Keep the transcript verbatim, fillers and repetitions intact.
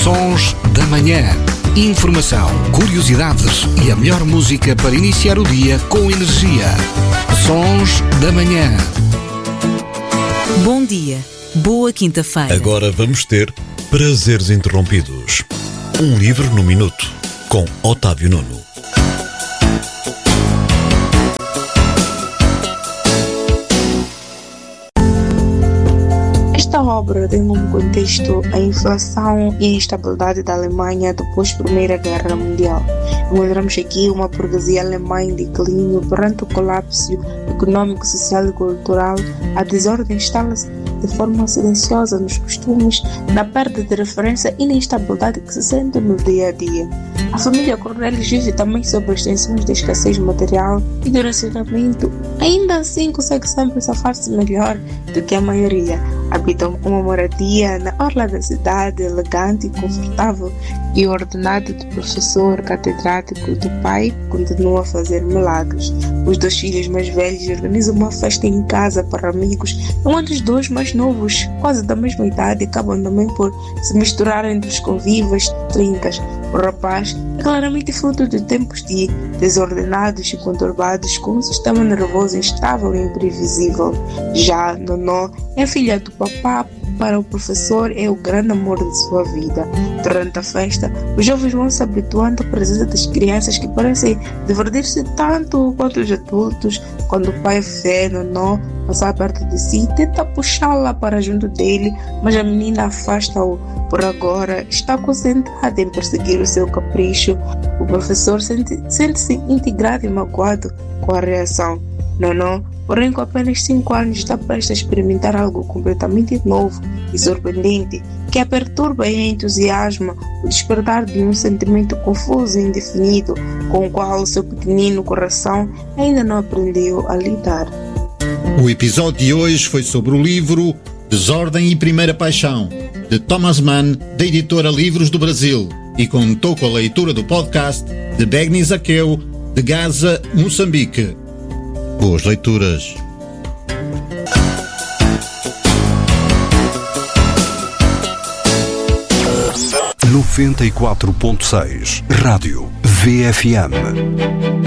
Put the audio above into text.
Sons da Manhã. Informação, curiosidades e a melhor música para iniciar o dia com energia. Sons da Manhã. Bom dia, boa quinta-feira. Agora vamos ter Prazeres Interrompidos. Um livro no minuto, com Otávio Nuno. Esta obra tem como contexto a inflação e a instabilidade da Alemanha depois da Primeira Guerra Mundial. Encontramos aqui uma burguesia alemã em declínio perante o colapso econômico, social e cultural. A desordem instala-se de forma silenciosa nos costumes, na perda de referência e na instabilidade que se sente no dia a dia. A família Cornelis vive também sob as tensões da escassez material e do racionamento. Ainda assim, consegue sempre safar-se melhor do que a maioria. Habitam uma moradia na orla da cidade, elegante e confortável, e o ordenado de professor catedrático do pai continua a fazer milagres. Os dois filhos mais velhos organizam uma festa em casa para amigos, enquanto os dois mais novos, quase da mesma idade, acabam também por se misturar entre os convívios trincas. O rapaz é claramente fruto de tempos de desordenados e conturbados, com um sistema nervoso instável e imprevisível. Já Nonó é filha do papá. Para o professor é o grande amor de sua vida. Durante a festa, os jovens vão se habituando à presença das crianças que parecem divertir-se tanto quanto os adultos. Quando o pai vê Nonó passar perto de si, tenta puxá-la para junto dele, mas a menina afasta-o. Por agora, está concentrada em perseguir o seu capricho. O professor sente, sente-se integrado e magoado com a reação. Nonó, porém, com apenas cinco anos, está prestes a experimentar algo completamente novo e surpreendente, que a perturba e a entusiasma, o despertar de um sentimento confuso e indefinido, com o qual o seu pequenino coração ainda não aprendeu a lidar. O episódio de hoje foi sobre o livro Desordem e Primeira Paixão, de Thomas Mann, da editora Livros do Brasil, e contou com a leitura do podcast de Begni Zaqueu, de Gaza, Moçambique. Boas leituras. noventa e quatro ponto seis Rádio V F M.